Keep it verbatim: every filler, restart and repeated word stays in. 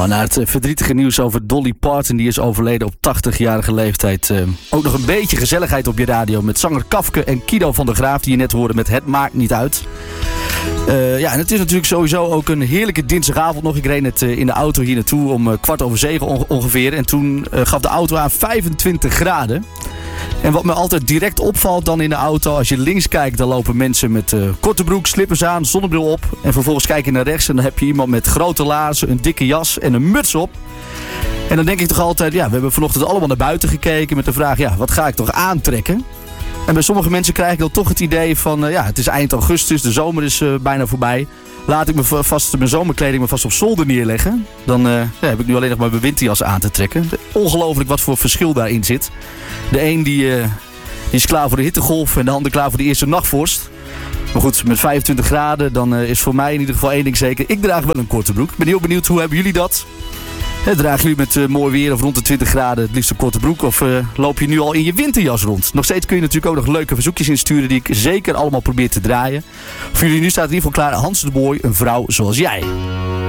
Nou, naar het verdrietige nieuws over Dolly Parton, die is overleden op tachtigjarige leeftijd. Uh, ook nog een beetje gezelligheid op je radio met zanger Kafke en Kido van der Graaf, die je net hoorde met Het Maakt Niet Uit. Uh, ja, en het is natuurlijk sowieso ook een heerlijke dinsdagavond nog. Ik reed net uh, in de auto hier naartoe om uh, kwart over zeven on- ongeveer. En toen uh, gaf de auto aan vijfentwintig graden. En wat me altijd direct opvalt dan in de auto, als je links kijkt, dan lopen mensen met uh, korte broek, slippers aan, zonnebril op. En vervolgens kijk je naar rechts en dan heb je iemand met grote laarzen, een dikke jas en een muts op. En dan denk ik toch altijd, ja, we hebben vanochtend allemaal naar buiten gekeken met de vraag, ja, wat ga ik toch aantrekken? En bij sommige mensen krijg ik dan toch het idee van, uh, ja, het is eind augustus, de zomer is uh, bijna voorbij. Laat ik me vast, mijn zomerkleding me vast op zolder neerleggen. Dan uh, ja, heb ik nu alleen nog maar mijn winterjas aan te trekken. Ongelooflijk wat voor verschil daarin zit. De een die, uh, die is klaar voor de hittegolf en de ander klaar voor de eerste nachtvorst. Maar goed, met vijfentwintig graden, dan uh, is voor mij in ieder geval één ding zeker. Ik draag wel een korte broek. Ik ben heel benieuwd, hoe hebben jullie dat? He, dragen jullie met uh, mooi weer of rond de twintig graden het liefst een korte broek? Of uh, loop je nu al in je winterjas rond? Nog steeds kun je natuurlijk ook nog leuke verzoekjes insturen die ik zeker allemaal probeer te draaien. Voor jullie nu staat in ieder geval klaar Hans de Boy, een vrouw zoals jij.